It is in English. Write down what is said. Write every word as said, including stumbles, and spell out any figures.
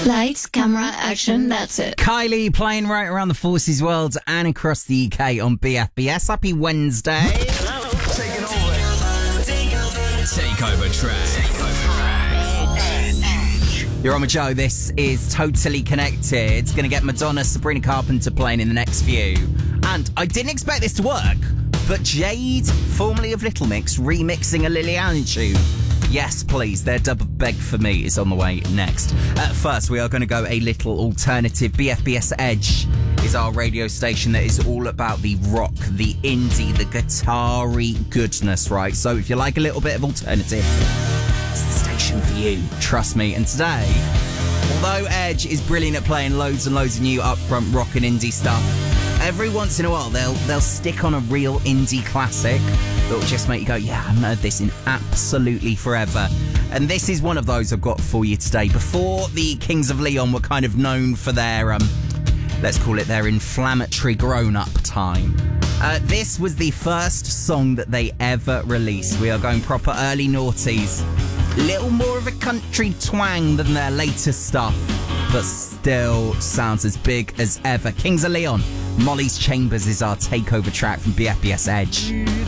Lights, camera, action, that's it. Kylie playing right around the Forces world and across the U K on B F B S. Happy Wednesday. Taking over. Takeover track. You're on with Joe. This is Totally Connected. It's going to get Madonna, Sabrina Carpenter playing in the next few. And I didn't expect this to work, but Jade, formerly of Little Mix, remixing a Liliana tune. Yes, please, their dub of Beg For Me is on the way next. At first, we are going to go a little alternative. B F B S Edge is our radio station that is all about the rock, the indie, the guitar-y goodness, right? So if you like a little bit of alternative, it's the station for you, trust me. And today, although Edge is brilliant at playing loads and loads of new upfront rock and indie stuff, every once in a while they'll they'll stick on a real indie classic that'll just make you go, yeah, I haven't heard this in absolutely forever. And this is one of those I've got for you today. Before the Kings of Leon were kind of known for their, um, let's call it their inflammatory grown-up time, uh, this was the first song that they ever released. We are going proper early noughties. Little more of a country twang than their latest stuff, but still sounds as big as ever. Kings of Leon, Molly's Chambers is our takeover track from B F B S Edge.